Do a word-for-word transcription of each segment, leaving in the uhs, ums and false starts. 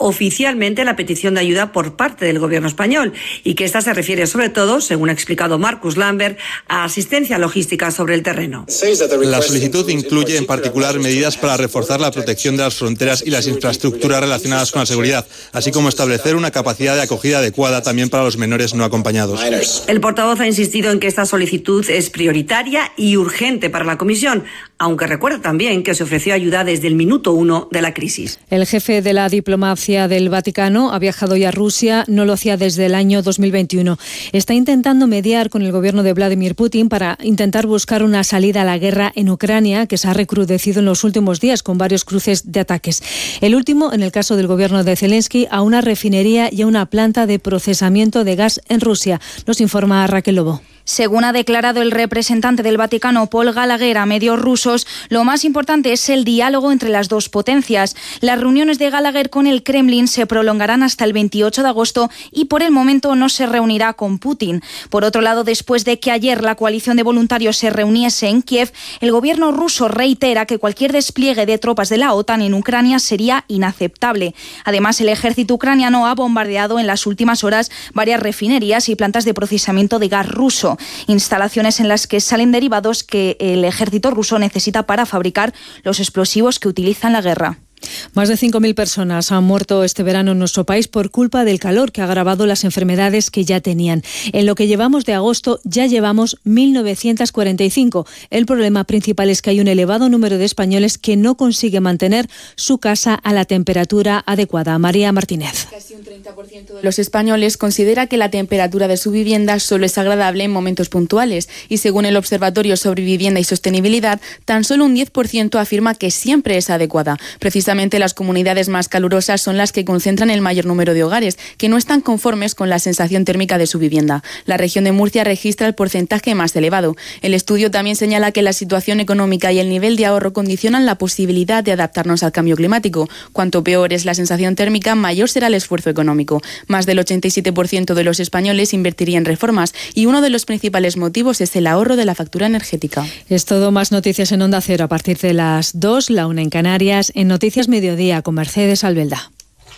oficialmente la petición de ayuda por parte del gobierno español y que esta se refiere sobre todo, según ha explicado Marcus Lambert, a asistencia logística sobre el terreno. La solicitud incluye en particular medidas para reforzar la protección de las fronteras y las infraestructuras relacionadas con la seguridad, así como establecer una capacidad de acogida adecuada también para los menores no acompañados. El portavoz ha insistido en que esta solicitud es prioritaria y urgente para la Comisión, aunque recuerda también que se ofreció ayuda desde el minuto uno de la crisis. El jefe de la diplomacia del Vaticano ha viajado ya a Rusia, no lo hacía desde el año dos mil veintiuno. Está intentando mediar con el gobierno de Vladimir Putin para intentar buscar una salida a la guerra en Ucrania, que se ha recrudecido en los últimos días con varios cruces de ataques. El último, en el caso del gobierno de Zelensky, a una refinería y a una planta de procesamiento de gas en Rusia. Nos informa Raquel Lobo. Según ha declarado el representante del Vaticano, Paul Gallagher, a medios rusos, lo más importante es el diálogo entre las dos potencias. Las reuniones de Gallagher con el Kremlin se prolongarán hasta el veintiocho de agosto y por el momento no se reunirá con Putin. Por otro lado, después de que ayer la coalición de voluntarios se reuniese en Kiev, el gobierno ruso reitera que cualquier despliegue de tropas de la OTAN en Ucrania sería inaceptable. Además, el ejército ucraniano ha bombardeado en las últimas horas varias refinerías y plantas de procesamiento de gas ruso. Instalaciones en las que salen derivados que el ejército ruso necesita para fabricar los explosivos que utiliza en la guerra. Más de cinco mil personas han muerto este verano en nuestro país por culpa del calor que ha agravado las enfermedades que ya tenían. En lo que llevamos de agosto ya llevamos mil novecientos cuarenta y cinco. El problema principal es que hay un elevado número de españoles que no consigue mantener su casa a la temperatura adecuada. María Martínez. Casi un treinta por ciento de los españoles considera que la temperatura de su vivienda solo es agradable en momentos puntuales y según el Observatorio sobre Vivienda y Sostenibilidad, tan solo un diez por ciento afirma que siempre es adecuada. Precisamente las comunidades más calurosas son las que concentran el mayor número de hogares que no están conformes con la sensación térmica de su vivienda. La región de Murcia registra el porcentaje más elevado. El estudio también señala que la situación económica y el nivel de ahorro condicionan la posibilidad de adaptarnos al cambio climático. Cuanto peor es la sensación térmica, mayor será el esfuerzo económico. Más del ochenta y siete por ciento de los españoles invertiría en reformas y uno de los principales motivos es el ahorro de la factura energética. Es todo, más noticias en Onda Cero a partir de las dos, la una en Canarias, en Noticias Mediodía con Mercedes Albelda.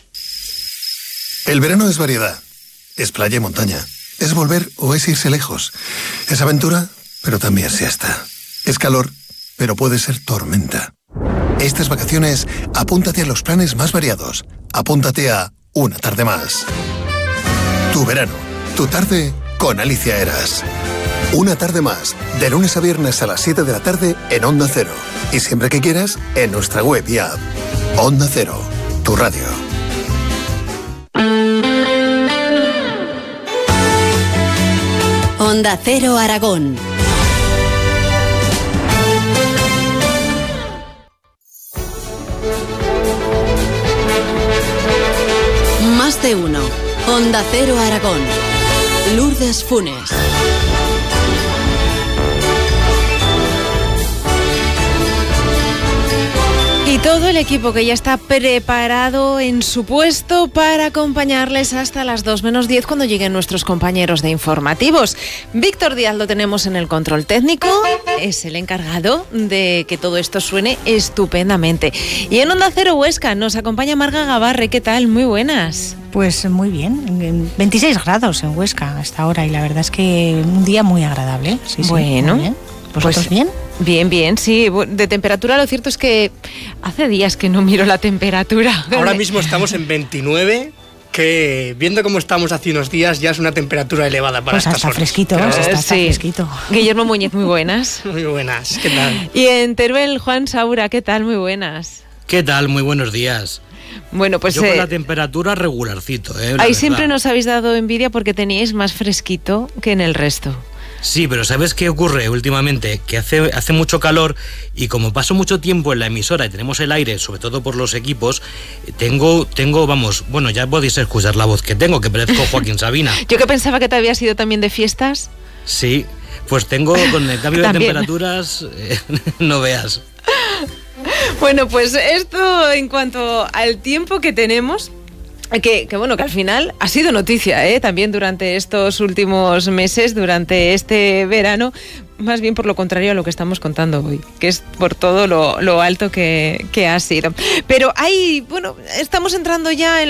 El verano es variedad, es playa y montaña, es volver o es irse lejos, es aventura, pero también siesta, es calor, pero puede ser tormenta. Estas vacaciones, apúntate a los planes más variados, apúntate a Una Tarde Más. Tu verano, tu tarde con Alicia Eras. Una Tarde Más, de lunes a viernes a las siete de la tarde en Onda Cero. Y siempre que quieras, en nuestra web y app. Onda Cero, tu radio. Onda Cero Aragón. Más de uno. Onda Cero Aragón. Lourdes Funes. Y todo el equipo que ya está preparado en su puesto para acompañarles hasta las dos menos diez cuando lleguen nuestros compañeros de informativos. Víctor Díaz lo tenemos en el control técnico, es el encargado de que todo esto suene estupendamente. Y en Onda Cero Huesca nos acompaña Marga Gabarre. ¿Qué tal? Muy buenas. Pues muy bien, veintiséis grados en Huesca hasta ahora y la verdad es que un día muy agradable. Sí, bueno, sí, bien. ¿Vosotros pues bien? Bien, bien, sí. De temperatura lo cierto es que hace días que no miro la temperatura. Ahora mismo estamos en veintinueve, que viendo cómo estamos hace unos días ya es una temperatura elevada para pues estas hasta horas. Fresquito, Pero, está, está sí. fresquito. Guillermo Muñiz, muy buenas. Muy buenas, ¿qué tal? Y en Teruel, Juan Saura, ¿qué tal? Muy buenas. ¿Qué tal? Muy buenos días. Bueno, pues yo con eh, la temperatura regularcito, ¿eh? Ahí siempre nos habéis dado envidia porque teníais más fresquito que en el resto. Sí, pero ¿sabes qué ocurre últimamente? Que hace, hace mucho calor y como paso mucho tiempo en la emisora y tenemos el aire, sobre todo por los equipos, tengo, tengo, vamos, bueno, ya podéis escuchar la voz que tengo, que parezco Joaquín Sabina. Yo que pensaba que te habías ido también de fiestas. Sí, pues tengo con el cambio de temperaturas, eh, no veas. Bueno, pues esto en cuanto al tiempo que tenemos... Que, que bueno, que al final ha sido noticia, ¿eh? También durante estos últimos meses, durante este verano, más bien por lo contrario a lo que estamos contando hoy, que es por todo lo, lo alto que, que ha sido. Pero hay, bueno, estamos entrando ya en